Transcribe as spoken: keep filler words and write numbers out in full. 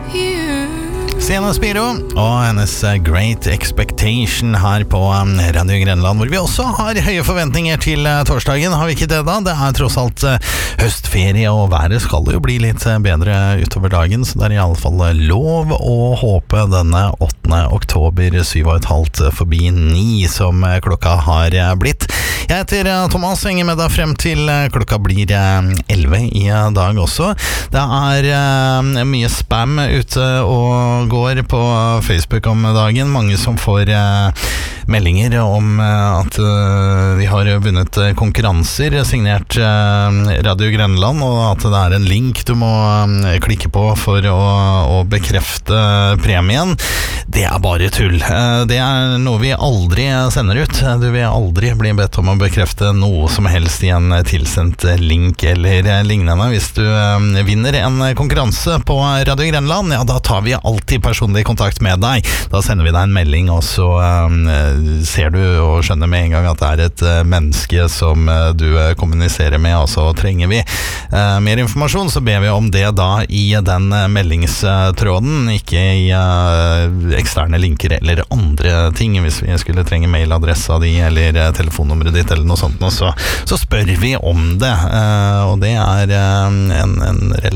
Sienna Spiro og hennes Great Expectation her på Radio Grenland, hvor vi også har høye forventninger til torsdagen. Har vi ikke det da? Det er tross alt høstferie, og været skal jo bli litt bedre utover dagen, så det er i alle fall lov å håpe denne åttende oktober, syv og et halvt forbi ni, som klokka har blitt. Jeg heter Thomas, henger med deg frem til klokka blir elleve i dag også. Det er mye spam ute og går på Facebook om dagen. Mange som får eh, meldinger om eh, at eh, de har vunnet konkurranser signert eh, Radio Grenland, og at det er en link du må eh, klikke på for å, å bekrefte premien. Det er bare tull. Eh, det er noe vi aldri sender ut. Du vil aldri bli bedt om å bekrefte noe som helst i en tilsendt link eller lignende. Hvis du eh, vinner en konkurranse på Radio Grenland, ja, da tar vi alltid personlig kontakt med deg. Da sender vi deg en melding, og så um, ser du og skjønner med en gang at det er et uh, menneske som uh, du uh, kommuniserer med, og så trenger vi uh, mer informasjon, så ber vi om det da i den uh, meldingstråden, ikke i uh, eksterne linker eller andre ting. Hvis vi skulle trenge mailadressa di eller uh, telefonnummeret ditt eller noe sånt, så, så spør vi om det, uh, og det er uh, en, en relativt